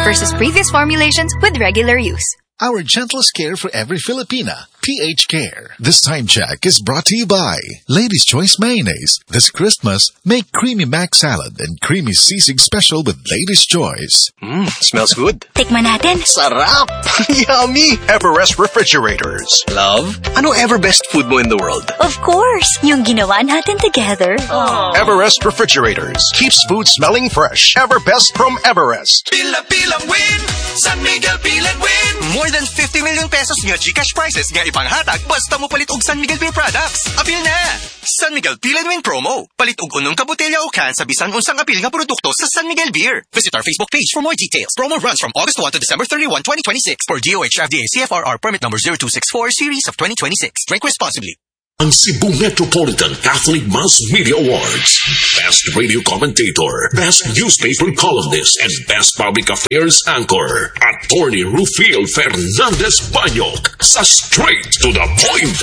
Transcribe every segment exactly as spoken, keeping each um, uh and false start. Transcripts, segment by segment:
versus previous formulations with regular use. Our gentlest care for every Filipina, P H Care. This time check is brought to you by Lady's Choice Mayonnaise. This Christmas, make creamy mac salad and creamy sisig special with Lady's Choice. Mmm, smells good. Tikman natin. Sarap! Yummy! Everest Refrigerators. Love, ano ever best food mo in the world? Of course, yung ginawa natin together. Aww. Everest Refrigerators keeps food smelling fresh. Everbest from Everest. Pila-pilang win! San Miguel Pilan win! More than fifty million pesos nga Gcash prizes nga ipanghatag basta mo palit og San Miguel Beer products. Apil na! San Miguel Pilan Win promo. Palit og unong ka botelya o can sa bisan unsang apil nga produkto sa San Miguel Beer. Visit our Facebook page for more details. Promo runs from August first to December thirty-first, twenty twenty-six for D O H F D A C F R R permit number zero two six four series of twenty twenty-six. Drink responsibly. Ang Cebu Metropolitan Catholic Mass Media Awards. Best Radio Commentator, Best Newspaper Columnist, and Best Public Affairs Anchor. Attorney Rufil Fernandez Banyok sa Straight to the Point.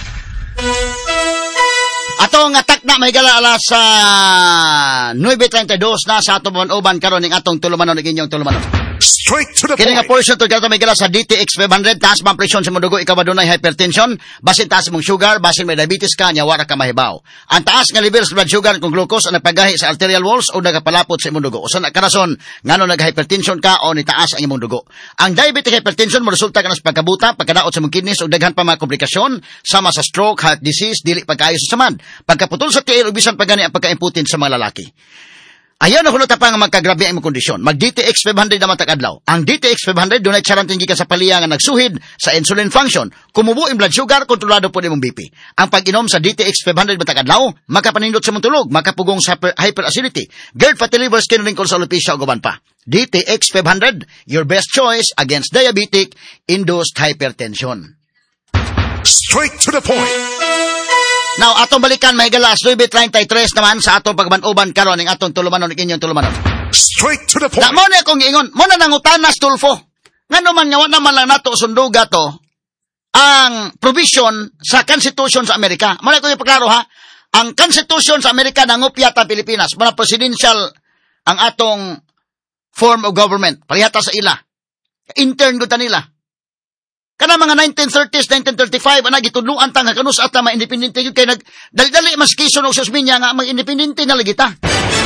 Atong atak na may gala alas sa nine thirty-two na sa atong uban karon ning atong tulumanon ning inyong tulumanon. Straight to the Kini nga point. portion to kato may gala sa D T X five hundred, taas man presyon sa mong dugo, ikaw ba dunay hypertension, basin taas mong sugar, basin may diabetes ka, nya wara ka mahibaw. Ang taas nga level sa blood sugar kung glucose ang nagpagahi sa arterial walls o nagapalapot sa imong dugo. Usa na karason ngano nag-hypertension ka o ni taas ang imong dugo. Ang diabetic hypertension mo resulta kana sa pagkabuta, pagkadaot sa imong kidneys o daghan pa mga komplikasyon sama sa stroke, heart disease, dili pagkaayo sa samad, pagkaputol sa tiil ug bisan pagani ang pagka-impotent sa mga lalaki. Ayaw na hulota pa nga magkagrabe ang imong kondisyon. Mag-D T X five hundred naman takadlaw. Ang D T X five hundred dunay charantin gikan sa paliya nga nagsuhid sa insulin function. Kumubo ang blood sugar, kontrolado po imong B P. Ang pag-inom sa D T X five hundred matakadlaw, makapanindot sa mong tulog, makapugong sa hyperacidity, GERD, fatty liver, skin wrinkles, alopecia, o guban pa. D T X five hundred, your best choice against diabetic induced hypertension. Straight to the point. Now, atong balikan may galas nine thirty-three naman sa atong pagbanuban karon ning atong tulumanon ning inyong tulumanon. Straight to the point. Na mo na akong giingon, mo na nangutanas Tulfo. Ngano man nga wa naman lang nato sunduga to ang provision sa Constitution sa Amerika. Mo na ko ipaklaro ha. Ang Constitution sa Amerika nangupya ta Pilipinas, mga presidential ang atong form of government. Parihata sa ila. Intern gud ta nila. Kana mga nineteen thirties, nineteen thirty-five, ana gitudluan ta nga kanus ata ma-independente gyud kay nag dali-dali mas kison og susminya nga mag-independente na lagi ta.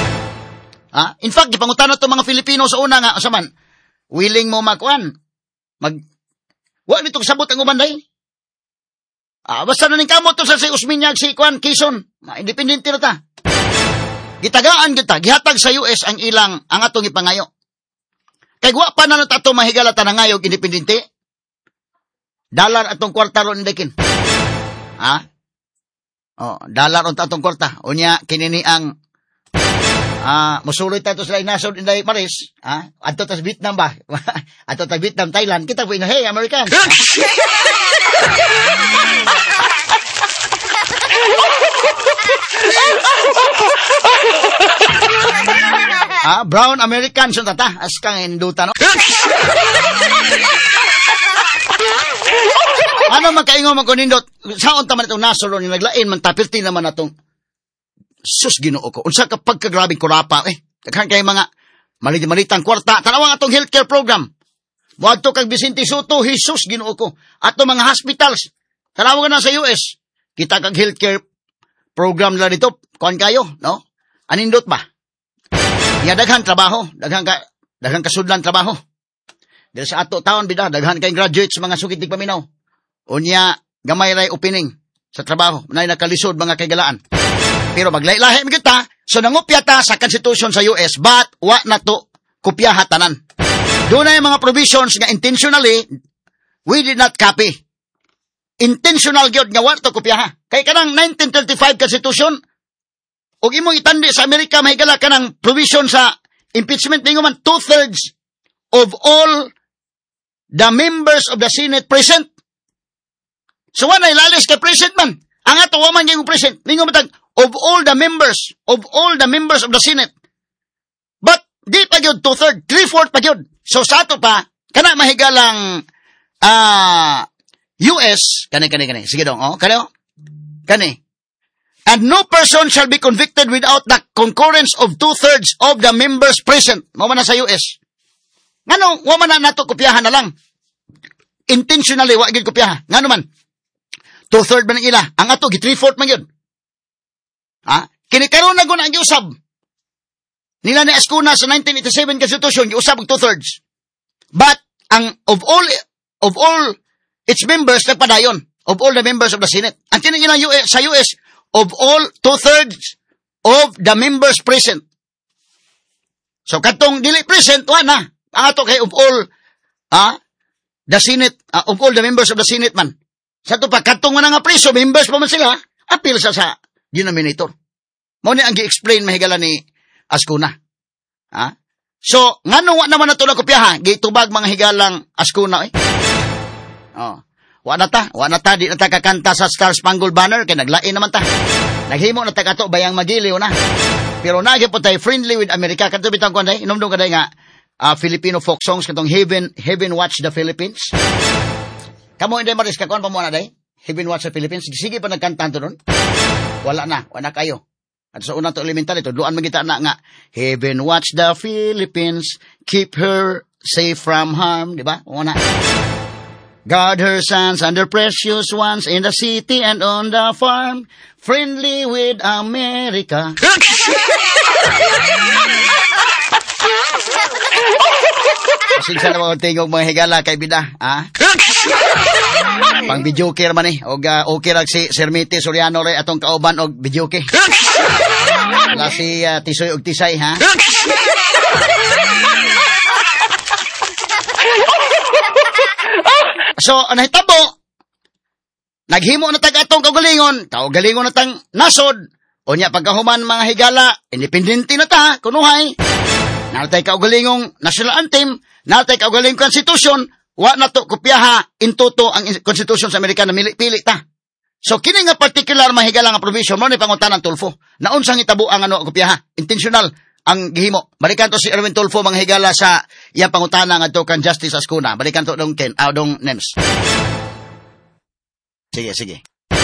Ha? In fact, gipangutan to mga Filipino sa una nga asa man willing mo makuan. Mag wa nito sabot ang uban day. Ah, basta na ning kamot to sa si Usminya si kuan kison, ma-independente na ta. Gitagaan gyud ta, gihatag sa U S ang ilang ang atong ipangayo. Kay wa pa na nato mahigala ta nangayog independente. Dalar atong kwarta ron indekin. Ha? Oh, dalar on atong kwarta. Unya kinini ang ah musuloy ta to sa nasod inday Paris, ha? Adto ta sa Vietnam ba? Adto ta Vietnam, Thailand. Kita po ina, hey American. Ah, brown American so tata, as kang induta no. Ano magkaingo man ko nindot? Saon ta man itong nasolo ni naglain man tapirti naman natong sus Ginoo ko. Unsa ka pagkagrabing kurapa eh. Daghan kay mga malit-malitang kwarta. Tanawang atong healthcare program. Moadto kag Vicente Soto, Jesus Ginoo ko. Ato mga hospitals. Tanawag na sa U S. Kita kag healthcare program nila dito. Kuan kayo, no? Anindot ba? Ya daghan trabaho, daghan ka daghan kasudlan trabaho. Dahil sa ato taon bida, daghan kay graduates mga sugid tig paminaw. Unya, gamay ray opening sa trabaho. Nay nakalisod mga kagalaan. Pero maglay-lahi mi kita, so nangupya ta sa Constitution sa U S, but wa na to kopyaha tanan. Doon ay mga provisions nga intentionally we did not copy. Intentional gyud nga wa to kopyaha. Kay kanang nineteen thirty-five Constitution ug imong itandi sa Amerika mahigala kanang provision sa impeachment ningo man two-thirds of all the members of the Senate present. So, wala ilalis kay present man. Ang ato, waman yung present. Ningo matag, of all the members, of all the members of the Senate. But, di pa yun, two-third, three-fourth pa yun. So, sa ato pa, kana mahigalang, ah, uh, U S, kani, kani, kani. Sige dong, oh, kani, oh. Kani. And no person shall be convicted without the concurrence of two-thirds of the members present. Mama na sa U S. Ngano, wa man na nato kopyahan na lang. Intentionally, wa gid kopyahan. Ngano man? Two-third man ang ila. Ang ato, gi-three-fourth man yun. Ha? Kinikaroon na guna ang giusab. Nila ni Ascuna sa nineteen eighty-seven Constitution, giusab ang two-thirds. But, ang of all, of all its members, nagpadayon. Of all the members of the Senate. Ang tinan nila sa U S, of all two-thirds of the members present. So, katong dili present, wa na. Ang ato kay of all, ah, the Senate, uh, of all the members of the Senate man. Sa ito pa, katong man nga preso, members pa man sila, appeal sa sa denominator. Mao ni ang gi-explain mahigala ni Ascuna. Ha? So, ngano wa naman nato na kopyahan, gitubag mga higalang Ascuna eh. Oh. Wa na ta, wa na ta, di na ta kakanta sa Star Spangled Banner, kaya naglain naman ta. Naghimo na ta kato, bayang magiliw na. Pero nagi po tayo friendly with America. Kanto bitang ko day, inomdom ka day nga, uh, Filipino folk songs, katong Heaven, Heaven Watch the Philippines. Kamu hindi maris kakuan pa muna day? Heaven Watch the Philippines. Sige pa nagkanta to nun. Wala na, wala kayo. At sa unang to elemental ito, doon magita na nga, Heaven Watch the Philippines, keep her safe from harm. Diba? Una. Guard her sons and their precious ones in the city and on the farm, friendly with America. Sinsa na mga tingog mga higala kay bida, ha? Pang videoker man eh, og uh, okay rag si Sermite Soriano ray atong kauban og videoke. Wala si uh, Tisoy og Tisay, ha? So, nahitabo, naghimo na tag atong kaugalingon, kaugalingon na tang nasod, o niya pagkahuman mga higala, independente na ta, kunuhay, natay kaugalingong national anthem, natay kaugalingong konstitusyon, wa na to kopyaha, intuto ang konstitusyon sa Amerika na pili ta. So, kini nga particular mga higala nga provision, mo ni panguntanan Tulfo, naunsang itabo ang ano, kopyaha, intentional, ang gihimo. Balikan to si Erwin Tulfo mga higala sa iyang pangutana nga to kan Justice Ascuna. Balikan to dong Ken, ah, dong Nems. Sige, sige.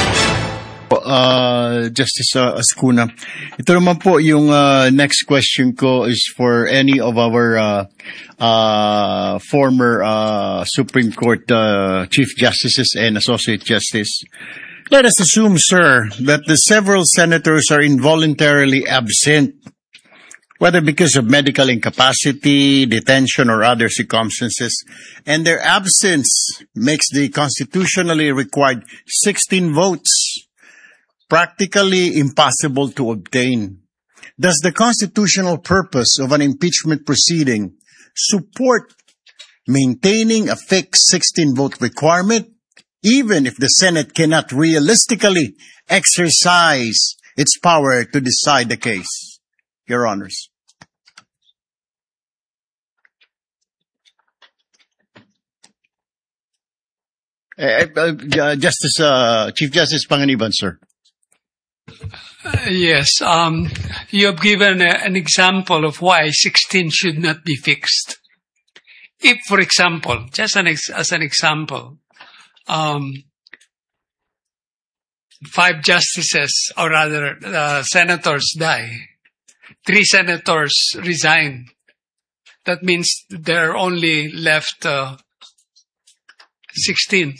Uh, Justice uh, Ascuna. Ito naman po yung uh, next question ko is for any of our uh, uh, former uh, Supreme Court uh, Chief Justices and Associate Justice. Let us assume, sir, that the several senators are involuntarily absent, whether because of medical incapacity, detention, or other circumstances, and their absence makes the constitutionally required sixteen votes practically impossible to obtain. Does the constitutional purpose of an impeachment proceeding support maintaining a fixed sixteen-vote requirement, even if the Senate cannot realistically exercise its power to decide the case? Your Honors. Uh, uh, Justice, uh, Chief Justice Panganiban, sir. Uh, yes, um, you have given a, an example of why sixteen should not be fixed. If, for example, just an ex- as an example, um, five justices, or rather, uh, senators die, three senators resign. That means there are only left uh, sixteen.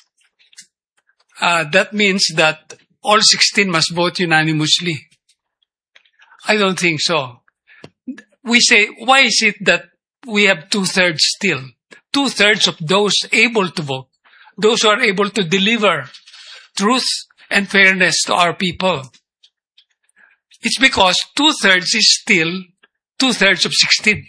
Uh, that means that all sixteen must vote unanimously. I don't think so. We say, why is it that we have two-thirds still? Two-thirds of those able to vote, those who are able to deliver truth and fairness to our people. It's because two-thirds is still two-thirds of sixteen.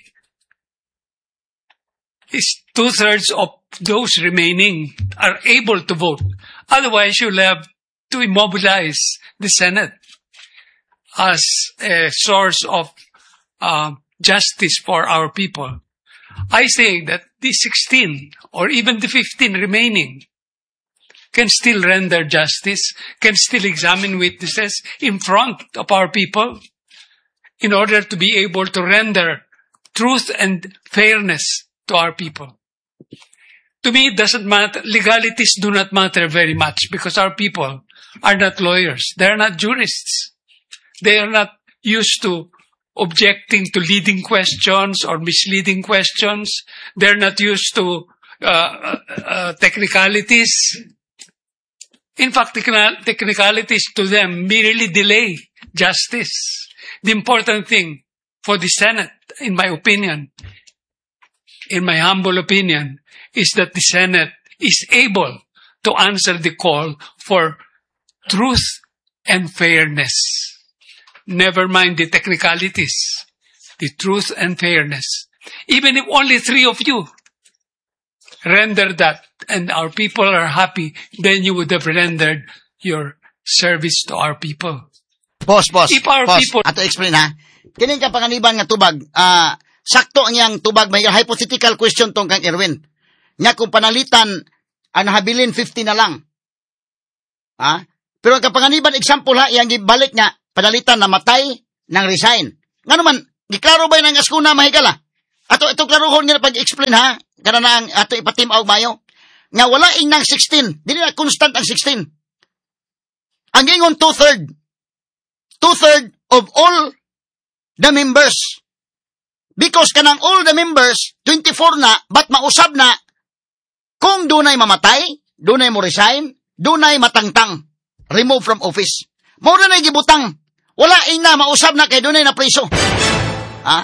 It's two-thirds of those remaining are able to vote. Otherwise, you'll have to immobilize the Senate as a source of uh, justice for our people. I say that the sixteen or even the fifteen remaining can still render justice, can still examine witnesses in front of our people in order to be able to render truth and fairness to our people. To me, it doesn't matter. Legalities do not matter very much because our people are not lawyers. They are not jurists. They are not used to objecting to leading questions or misleading questions. They're not used to uh, uh, uh, technicalities. In fact, techni- technicalities to them merely delay justice. The important thing for the Senate, in my opinion, in my humble opinion, is that the Senate is able to answer the call for truth and fairness. Never mind the technicalities, the truth and fairness. Even if only three of you render that and our people are happy, then you would have rendered your service to our people. Boss, boss, If our boss, people... ato explain ha. Kining ka panganiban nga tubag, ah, uh, sakto niyang tubag, may hypothetical question tong kang Erwin. Nga kung panalitan, ang habilin fifty na lang. Ha? Pero ang kapanganiban, example ha, yang gibalik nga, panalitan na matay, nang resign. Nga naman, giklaro ba yung askuna mahigala? Ato, ito klarohon nga pag-explain ha, kana na ang ato ipatim og mayo. Nga wala ing nang sixteen, dili na constant ang sixteen. Ang gingon two-third. Two-third of all the members. Because kanang all the members, twenty-four na, but mausab na, kung dunay mamatay, dunay mo resign, dunay matangtang, remove from office. Mura na gibutang. Wala ing na, mausab na kay dunay na preso. Ha?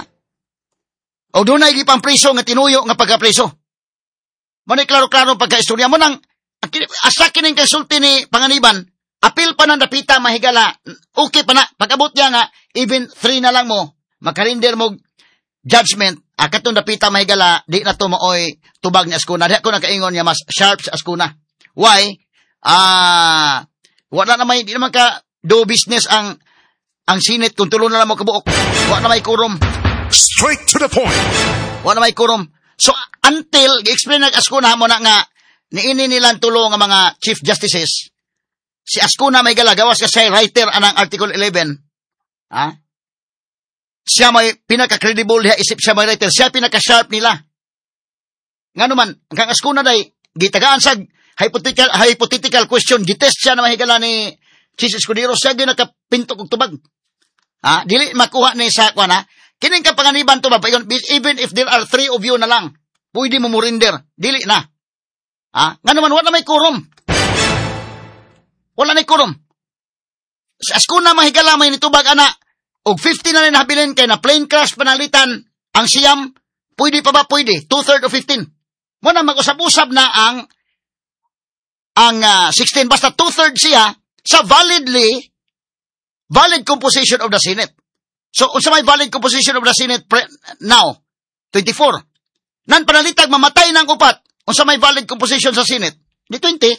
O dunay gipang preso nga tinuyo nga pagka-preso. Manay klaro-klaro pagka-istorya mo nang, asa kining konsulti ni Panganiban, apil pa ng dapita mahigala, okay pa na, pag-abot niya nga, even three na lang mo, makarinder mo judgment, akatong dapita mahigala, di na to maoy tubag ni Askuna. Di ako nakaingon niya mas sharp sa Askuna. Why? Ah, uh, wala naman, di naman ka do business ang ang Senate kung tulo na lang mo kabuok. Wala na may quorum. Straight to the point. Wala na may quorum. So, until, i-explain ng Askuna mo na nga, niini nilang tulo nga mga Chief Justices, si Askuna may galagawas ka siya writer anang Article eleven. Ha? Siya may pinaka-credible diha isip siya may writer. Siya pinaka-sharp nila. Nga naman, ang Askuna day, gitagaan sa hypothetical, hypothetical question, gitest siya na mahigala ni Chief Escudero, siya gyud nakapintok og tubag. Ha? Dili makuha ni sa kwa na, kining kapanganiban to ba, even if there are three of you na lang, pwede mo murinder, dili na. Ha? Nga naman, wala may quorum. Wala na quorum. Sa Askuna mahigala may nitubag ana, og fifty na rin habilin kay na plane crash panalitan ang siyam, pwede pa ba? Pwede. Two-third of fifteen. Muna mag-usap-usap na ang ang uh, sixteen. Basta two-third siya sa validly valid composition of the Senate. So, unsa may valid composition of the Senate pre- now? twenty-four. Nan panalitag mamatay ng upat, unsa may valid composition sa Senate? Di twenty.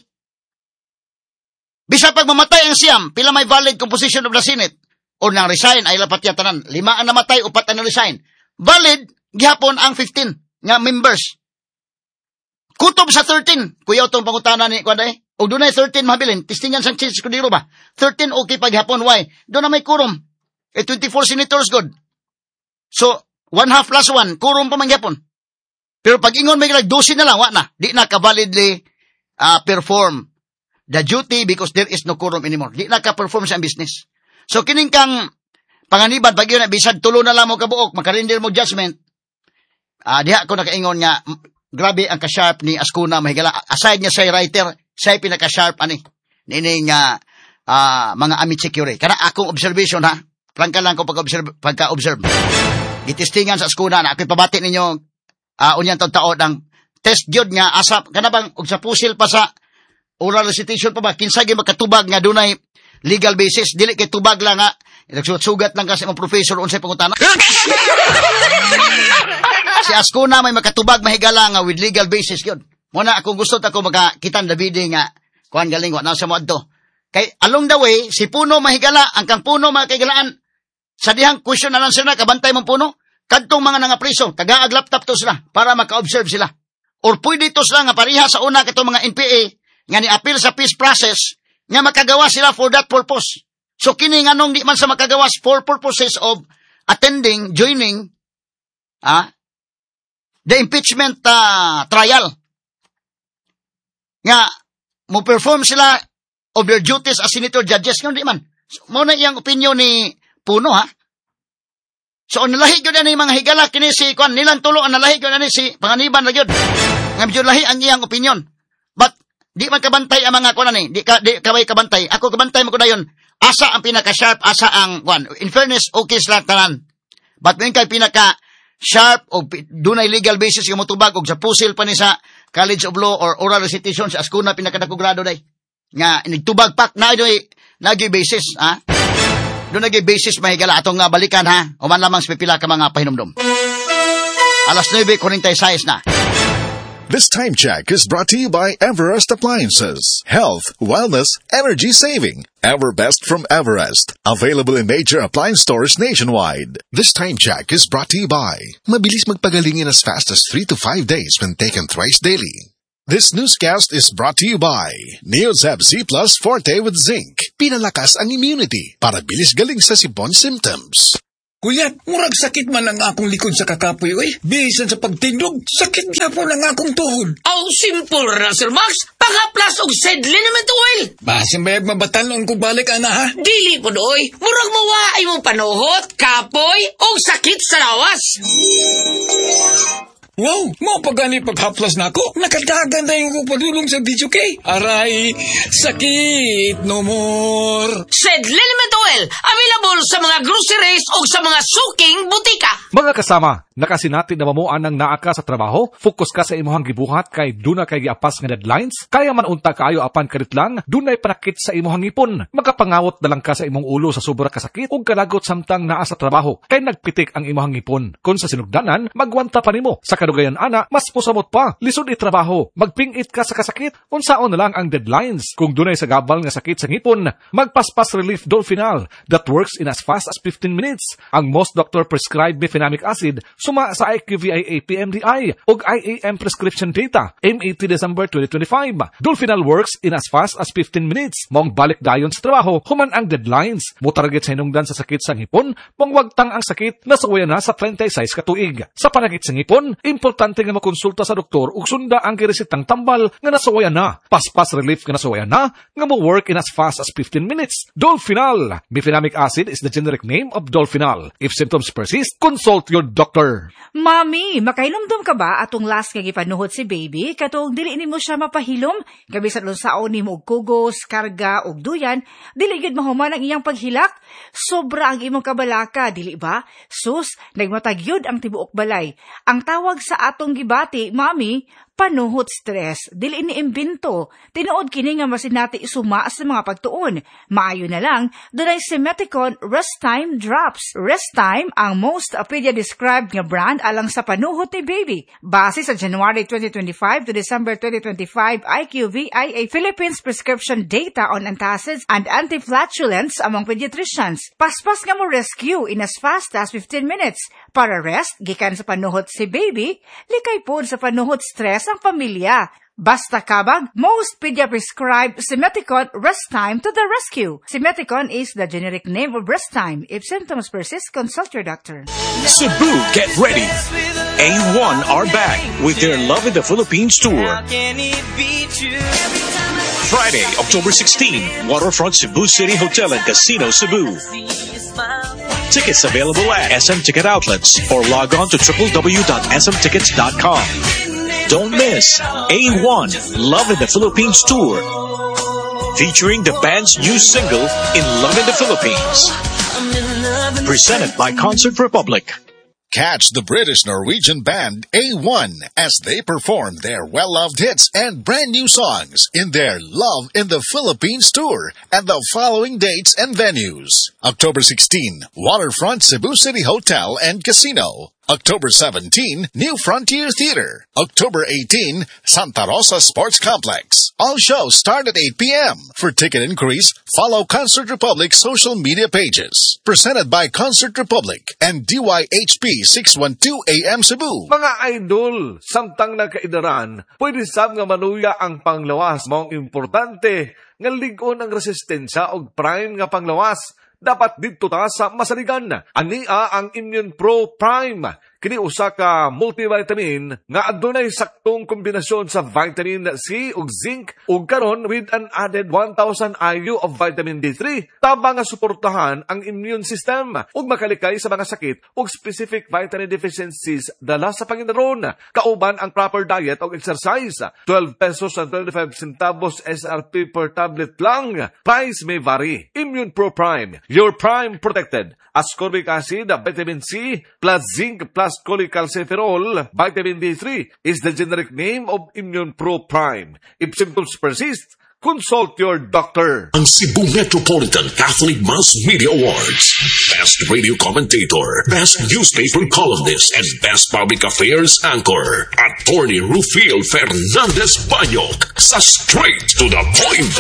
Bisa pag mamatay ang siyam, pila may valid composition of the Senate? O nang resign, ay lapat yatanan. Lima ang namatay, upat ang resign. Valid, gihapon ang fifteen nga members. Kutob sa thirteen, kuya itong pangutana ni Kwanday, o doon ay thirteen mahabilin, tistingan sang Chief Escudero ba? thirteen okay pag gihapon, why? Doon na may quorum. Eh, twenty-four senators good. So, one half plus one, quorum pa man gihapon. Pero pag ingon may dosi na lang, wa na. Di na ka-validly uh, perform the duty because there is no quorum anymore. Di na ka-perform sa business. So, kining kang panganiban, pag yun na, bisag tulo na lang mo kabuok, makarindir mo judgment, uh, diha ko nakaingon nga, grabe ang ka-sharp ni Askuna, mahigala. Aside niya siya writer, siya pinaka-sharp, ani, nining uh, uh, mga amit security. Kana akong observation, ha? Prangka lang ko pagka-observe. Pagka-observe. Gitistingan sa Askuna, na ako'y pabati ninyo, uh, unyan taon taon, ang test gyud nga, asap, kana bang, og sa pusil pa sa oral recitation pa ba, kinsagi makatubag nga dunay legal basis, dili kay tubag lang nga, nagsugat lang kasi mga professor unsay pangutana. Si Askuna may makatubag mahigala nga with legal basis yun. Muna akong gusto ako magkakitan Davide nga, kuhan galing, wala sa mo adto. Kay along the way, si Puno mahigala, ang kang Puno makigalaan, sa dihang question na lang sila, kabantay mong Puno, kadtong mga nga preso, tagaag laptop to sila, para maka-observe sila. Or pwede to sila nga pariha sa una katong mga N P A, nga ni-appeal sa peace process, nga makagawa sila for that purpose. So, kini nga nung di man sa makagawas for purposes of attending, joining, ah, the impeachment uh, trial. Nga, mo perform sila of their duties as senator judges, nga di man. So, muna iyang opinion ni Puno, ha? So, nalahi yun na ni mga higala, kini si Kwan, nilang tulo, ang nalahi yun na ni si Panganiban na yun. Nga medyo lahi ang iyang opinion. But, di man kabantay ang mga Kwan ni, di, ka, di kaway kabantay. Ako kabantay mo ko na yun. Asa ang pinaka-sharp, asa ang Kwan. In fairness, okay sila tanan. But, may kay pinaka-sharp, o dunay legal basis yung mutubag, o sa pusil pa ni sa College of Law or oral recitation sa Ascuna, pinakadakogrado day. Nga, nagtubag pak, na do'y, nagay basis, ha? Doon nagay basis mahigala atong nga balikan, ha? O man lamang sa pipila ka mga pahinumdum. Alas nine forty-six na. This time check is brought to you by Everest Appliances. Health, wellness, energy saving. Everbest from Everest. Available in major appliance stores nationwide. This time check is brought to you by mabilis magpagaling in as fast as three to five days when taken thrice daily. This newscast is brought to you by Neozeb Z Plus Forte with Zinc. Pinalakas ang immunity para bilis galing sa sipon symptoms. Kuya, murag sakit man ang akong likod sa kakapoy, oy. Bisan sa pagtindog, sakit na po lang akong tuhod. Oh, simple ra, Sir Max. Pangaplas og Sedlenomid oil. Basin bayag mabatalon ko balik, ana, ha? Dili po doy. Murag mawaay mong panuhot, kapoy, o sakit sa lawas. Wow, mo pagani paghaplas na ako. Nakadagan na yung padulong sa D J K. Aray, sakit no more. Sedlenomid oil, available sa mga groceries o sa mga suking butika. Mga kasama, nakasinati na mamuan ang naa ka sa trabaho, focus ka sa imuhang gibuhat kay duna kay giapas nga deadlines, kaya man unta kaayo apan kadit lang, dunay panakit sa imuhang ipon. Magapangawot na lang ka sa imong ulo sa sobra kasakit ug kalagot samtang naa sa trabaho, kay nagpitik ang imuhang ipon. Kung sa sinugdanan, magwanta pa nimo. Sa kadugayan ana, mas pusamot pa, lisod itrabaho, magpingit ka sa kasakit, unsaon na lang ang deadlines. Kung dunay sa gabal nga sakit sa ngipon, magpaspas relief Dolfinal that works in as fast as fifteen minutes. Ang most doctor prescribed mefenamic acid suma sa I Q V I A P M D I ug I A M prescription data M eighty December twenty twenty-five. Dolfinal works in as fast as fifteen minutes. Mong balik dayon sa trabaho human ang deadlines. Mo target sa hinungdan sa sakit sa ngipon, mong wagtang ang sakit nasuwayan na sa thirty-six ka tuig. Sa panakit sa ngipon, importante nga makonsulta sa doktor ug sunda ang giresitang tambal nga nasuwayan na. Paspas relief nga nasuwayan na nga mo work in as fast as fifteen minutes. Dolfinal. Mefenamic acid is the generic name of Dolfinal. If symptoms persist, consult your doctor. Mami, makailumdum ka ba atong last nga gipanuhot si baby katong dili nimo siya mapahilom? Gabi sa lunsaon nimo og kugos, karga og duyan, dili gid mahuman ang iyang paghilak. Sobra ang imong kabalaka, dili ba? Sus, nagmatagyod ang tibuok balay. Ang tawag sa atong gibati, mami, panuhot stress, dili ni imbento. Tinuod kini nga masinati isuma sa mga pagtuon. Maayo na lang, dunay Simeticon Rest Time Drops. Rest Time ang most pedia-described nga brand alang sa panuhot ni baby. Base sa January twenty twenty-five to December twenty twenty-five I Q V I A Philippines prescription data on antacids and antiflatulence among pediatricians. Paspas nga mo rescue in as fast as fifteen minutes. Para rest, gikan sa panuhot si baby, likay pod sa panuhot stress ang pamilya. Basta kabag, most pedia-prescribed Simeticon Rest Time to the rescue. Simeticon is the generic name of Rest Time. If symptoms persist, consult your doctor. Cebu, get ready. A one are back with their Love in the Philippines tour. Friday, October sixteenth, Waterfront Cebu City Hotel and Casino, Cebu. Tickets available at S M Ticket Outlets or log on to w w w dot s m tickets dot com. Don't miss A one Love in the Philippines tour, featuring the band's new single In Love in the Philippines, presented by Concert Republic. Catch the British-Norwegian band A one as they perform their well-loved hits and brand new songs in their Love in the Philippines tour at the following dates and venues. October sixteenth, Waterfront Cebu City Hotel and Casino. October seventeenth, New Frontier Theater. October eighteenth, Santa Rosa Sports Complex. All shows start at eight p.m. For ticket inquiries, follow Concert Republic's social media pages. Presented by Concert Republic and D Y H P six twelve A M Cebu. Mga idol, samtang nagkaidaran, pwede sab nga manuya ang panglawas. Mong importante, nga ligon ang resistensya og prime nga panglawas. Dapat dito ta sa masaligan. Ania ang Immune Pro Prime. kini usa ka multivitamin nga adunay saktong kombinasyon sa vitamin C ug zinc ug karon with an added one thousand I U of vitamin D three tabang nga suportahan ang immune system ug makalikay sa mga sakit ug specific vitamin deficiencies dala sa Panginoon. Kauban ang proper diet ug exercise. twelve pesos and twenty-five centavos S R P per tablet lang. Price may vary. Immune Pro Prime, your prime protected. Ascorbic acid, vitamin C, plus zinc, plus cholecalciferol, vitamin D three is the generic name of Immune Pro Prime. If symptoms persist, consult your doctor. Ang Cebu Metropolitan Catholic Mass Media Awards. Best Radio Commentator, Best Newspaper Columnist, and Best Public Affairs Anchor. Attorney Rufil Fernandez Banyok sa Straight to the Point.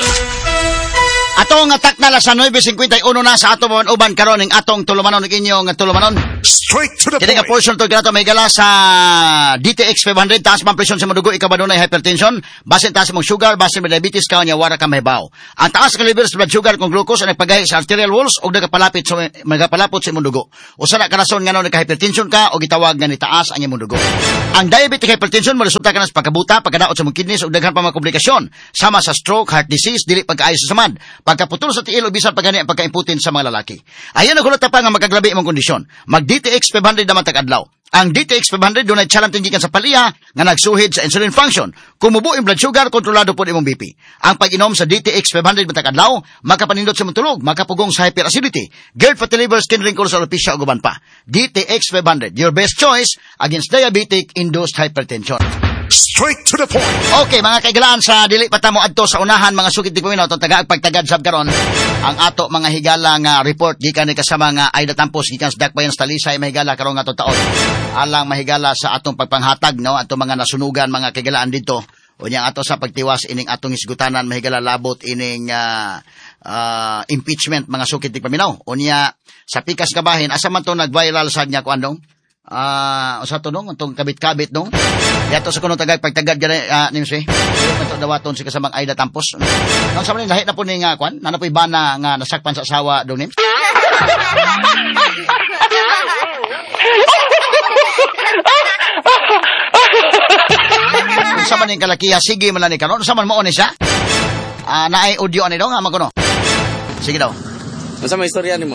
Atong atak na sa nine fifty-one na sa atong uban karon ning atong tulumanon ning inyong tulumanon. Straight to the Kini ka portion to ginato may gala sa D T X five hundred taas man presyon sa madugo ikaw ba dunay hypertension, basin taas mong sugar, basin may diabetes ka nya wara ka mahibaw. Ang taas ka level sa blood sugar kung glucose ang nagpagahi sa arterial walls ug nagapalapit sa magapalapot sa imong dugo. Usa na ka rason ngano nagka hypertension ka o gitawag nga ni taas ang imong dugo. Ang diabetic hypertension resulta kana sa pagkabuta, pagkadaot sa imong kidneys ug daghan pa mga komplikasyon sama sa stroke, heart disease, dili pagkaayo sa samad, pagkaputol sa tiil o bisan pagani ang pagkaimputin sa mga lalaki. Ayon ang hulata pa nga magaglabi imong kondisyon. Mag D T X five hundred naman tag-adlaw. Ang D T X five hundred dunay challenge gikan sa paliha nga nagsuhid sa insulin function. Kumubo ang blood sugar, kontrolado pod imong B P. Ang pag-inom sa D T X five hundred matag-adlaw, makapanindot sa imong tulog, makapugong sa hyperacidity, GERD, fatty liver, skin wrinkles, alopecia ug uban pa. D T X five hundred, your best choice against diabetic-induced hypertension. Straight to the point. Okay, mga kaigalaan, sa dili pa ta mo adto sa unahan mga sukit tigpaminaw atong tagaag pagtagad sab karon ang ato mga higala nga report gikan ni kasama nga Aida Tampos gikan sa Dakbayan sa Talisay mahigala karon nga taon. Alang mahigala sa atong pagpanghatag no atong mga nasunugan mga kaigalaan dito. Unya ato sa pagtiwas ining atong isgutanan mahigala labot ining uh, uh, impeachment mga sukit tigpaminaw. Unya sa pikas kabahin asa man to nag-viral sad nya kuan dong. Ah, uh, usa to nung atong kabit-kabit nung. Yato sa kuno tagag pagtagad gani uh, nimse. Ato dawaton si kasamang Aida Tampos. Nang sa man lahi na po ni nga kwan, nana po ibana nga nasakpan sa asawa dong nim. Sa man ning kalakiya sige man ni karon, sa man mo ni siya. Ah, uh, naay audio ani dong ama kuno. Sige daw. Unsa may istorya nimo?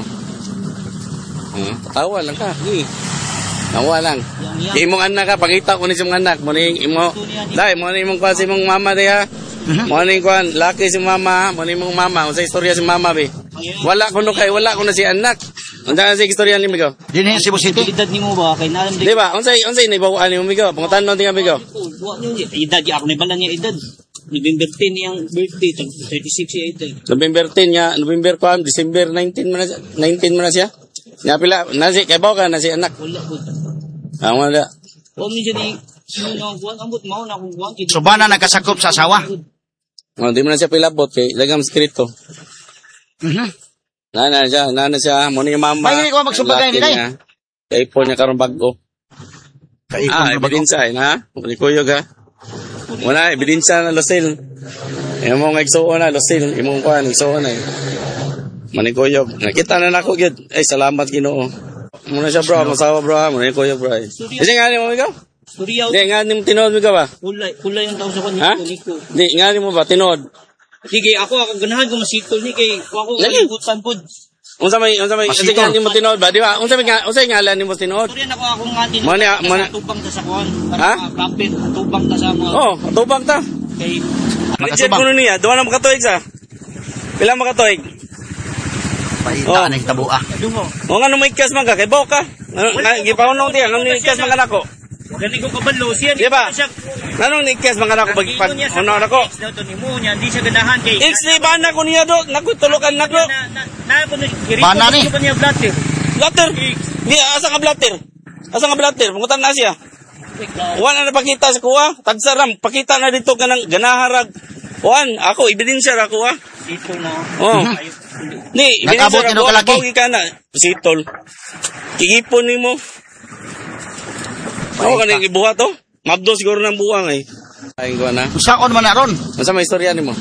Hmm, tawa lang ka. Gi. Nawa lang. Imong anak ka, pangita ko ni sa mga anak. Muning imo, dahil mo ni imong kuha sa imong mama diha. Mo ni kuha, laki si mama, mo ni imong mama. Unsa istorya si mama be? Wala ko no kay, wala ko na si anak. Unsa sa istorya ni Migo? Dinhi si Busito. Edad nimo ba kay nalam di ba? Unsa unsa ni bawaan ni Migo? Pangutanon tinga Migo. Wa niyo edad ya ako ni balang niya edad. November ten yang birthday, thirty-six ya edad. November ten ya, November kuan, December nineteen man nineteen man siya. Nya pila nasi kay baw ka na si anak. Wala po. Ah, wala. O mi jani sino kuan ambot mao na kung kuan. So ba na nakasakop sa asawa? Oh, di man na siya pilabot kay lagam skrito. Mhm. Nana siya, nana siya, mo ni mama. May ko magsumbagay ni dai. Kay po niya karon bago. Kay ah, ebidensya na, mo kuyog ha. Wala ebidensya na losil. Imo nga igsuon na losil, imong kuan igsuon na. Manikoyog. Nakita na nako gyud. Ay salamat Ginoo. Muna siya bro, masawa bro, muna koyog bro. Kasi nga ni mo ikaw? Suryaw. Di nga ni mo tinod mo ka ba? Kulay, kulay yung tao sa kanito, Nico. Di nga ni mo ba tinod? Sige, ako ako ganahan ko masitol ni kay ako kalibutan pod. Unsa may unsa may kasi nga ni mo tinod ba? Di ba? Unsa may nga unsa ngalan ni mo tinod? Surya nako ako nga tinod. Mani mani tubang ta sa kuan. Ha? Kapit tubang ta sa mo. Oh, tubang ta. Kay Richard kuno niya, duwa na makatuig sa. Pila makatuig? Paita na hitabo ah. O nga nung may ikas man ka, kay Boka. Gipaunaw tiya, nung ikas man ka nako. Gani ko kabalo siya. Di ba? Nanong ikas man ka nako, pag unaw nako. Hindi siya ganahan kay. X ni ba na ko niya do, nagtulokan nako. Bana ni. Blatter. Di, asa ka blatter? Asa ka blatter? Pangutan na siya. Wala na pakita sa kuha. Tagsaram, pakita na dito ka ng ganaharag. Juan, ako, ebidensya ako ah. Ito na. Oh. Ni, nakabot ebidensya ako, pawagi ka na. Sitol. Kigipon ni mo. Ako ka nang ibuha to? Mabdo siguro ng buwang eh. Ayun ko na. Saon man na ron? Masa may istorya ni mo?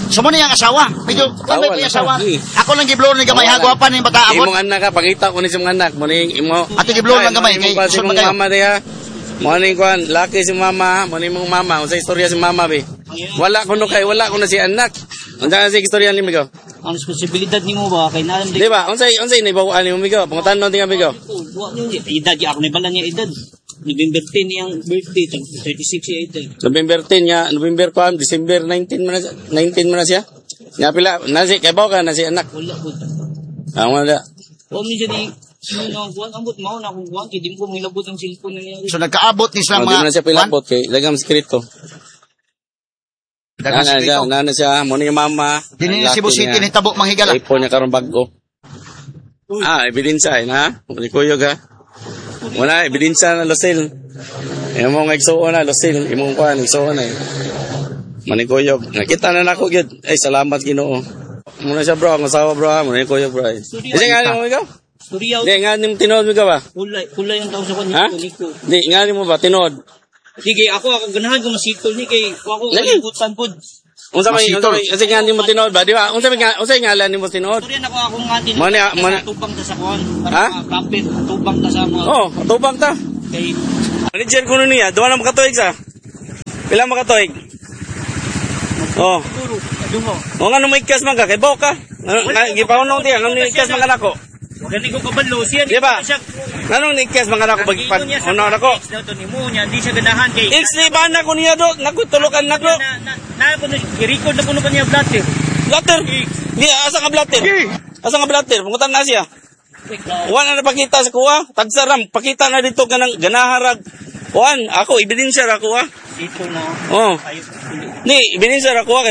Sumo na yung asawa. Medyo, kung may Awa, po yung asawa. laki. Ako lang giblor ni gamay, Awa, hagwapan yung bata abot. Imong anak ka, pangita ko ni sa mga anak. Muning imo. Ate giblor lang gamay, kay Kay isod mong kayo. mama diha. Muning kuan, laki si mama, muning mong mama, unsa istorya si mama be. Wala ko no kay, wala ko na si anak. Unsa si istorya ni Migo? Ang responsibilidad nimo ba kay nalam Di ba? Unsay unsay nibawaan ni Migo? Pangutan-on tinga Migo. Wa niyo edad di ako ni bala niya edad. November ten yang birthday, thirty-six siya edad. November ten niya, November kuan, December nineteen man na siya- nineteen man na siya. Nga pila, nasi kay baw ka na si anak. Wala po. Ah, wala. O mi siya ni sino ang kuwan ambot mao na akong kuwan kay di ko milabot ang cellphone niya. So nagkaabot ni sa Oh, di mga... man na siya pilabot kay dagang sekreto. Dagang Nana siya, sekreto. nana siya, muning mama. Dini ang si laki Busiti niya. ni Tabo manghigala. iPhone niya karong bago. Ah, ebidensya eh, na? Kulikuyog ha? Wala, ebidensya na Lucille. Yung mga igsuon na, Lucille. Yung mga kuhan, igsuon na eh. Manikuyog. Nakita na nako gyud. Ay, salamat Ginoo. Muna siya bro, ang asawa bro ha. Manikuyog bro. Hindi nga ni mo ikaw? Storya Hindi nga ni mo tinood mo ka ba? kulay kulay ang tao sa kanya Ha? Nico. Hindi nga ni mo ba tinood? Sige, ako ako ganahan ko masitol ni kay ako Lagi. kalibutan pod. Unsa may unsa may kasi nga ni mo tinood ba? Di ba? Unsa may nga unsa yung ngalan ni mo tinood? Storya nako ako nga tin. Mani mani. Tubang ta sa kuan. Ha? Kapit tubang ta sa mga. Oh, tubang ta. Kay Manager ko nun niya, duwa na makatuig sa. Pila makatuig? Oh. guru, adumo. O nga nung may ikas man ka, kay Bo ka. Nga, gipahunong tiyan, nung ikas man ka nako. Gani ko kabalo siya. Di ba? Nga nung ikas man ka nako, pag unang nako. Daw to ni mo niya, di siya ganahan kay. X ni ba na ko niya do, nagtulukan na ko. Na na na ko i-record na kuno kanya blatter. Blatter? Di, asa ka blatter? Asa ka blatter? Pungutan na siya. Wala na pakita sa kuha. Tagsaram, pakita na dito ganang ganaharag. Juan, ako, ebidensya ra ko ha. Dito na. Oh. Ni, ebidensya ra ko ha.